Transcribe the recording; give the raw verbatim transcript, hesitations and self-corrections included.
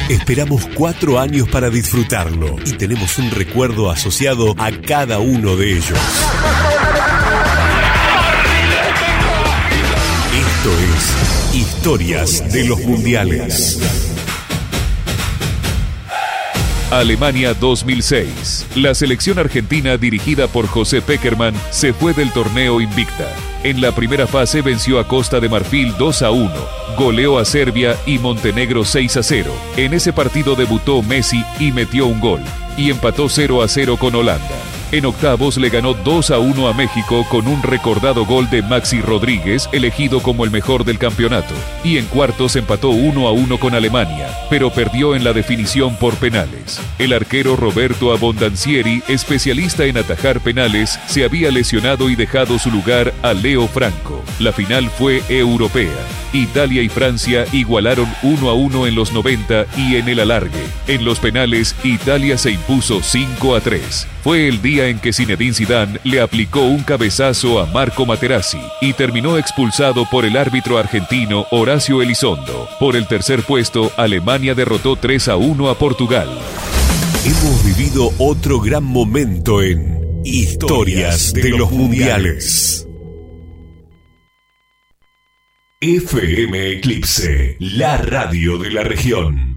Esperamos cuatro años para disfrutarlo y tenemos un recuerdo asociado a cada uno de ellos. Esto es Historias de los Mundiales. Alemania dos mil seis. La selección argentina dirigida por José Pekerman se fue del torneo invicta. En la primera fase venció a Costa de Marfil dos a uno, goleó a Serbia y Montenegro seis a cero. En ese partido debutó Messi y metió un gol, y empató cero a cero con Holanda. En octavos le ganó dos a uno a México con un recordado gol de Maxi Rodríguez, elegido como el mejor del campeonato. Y en cuartos empató uno a uno con Alemania, pero perdió en la definición por penales. El arquero Roberto Abondancieri, especialista en atajar penales, se había lesionado y dejado su lugar a Leo Franco. La final fue europea. Italia y Francia igualaron uno a uno en los noventa y en el alargue. En los penales, Italia se impuso cinco a tres. Fue el día en que Zinedine Zidane le aplicó un cabezazo a Marco Materazzi y terminó expulsado por el árbitro argentino Horacio Elizondo. Por el tercer puesto, Alemania derrotó tres a uno a Portugal. Hemos vivido otro gran momento en Historias de los Mundiales. F M Eclipse, la radio de la región.